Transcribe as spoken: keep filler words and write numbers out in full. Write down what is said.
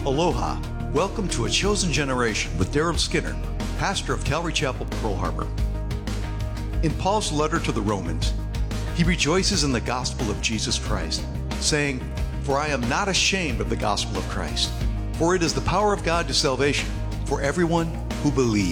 Aloha. Welcome to A Chosen Generation with Daryl Skinner, pastor of Calvary Chapel, Pearl Harbor. In Paul's letter to the Romans, he rejoices in the gospel of Jesus Christ, saying, "For I am not ashamed of the gospel of Christ, for it is the power of God to salvation for everyone who believes."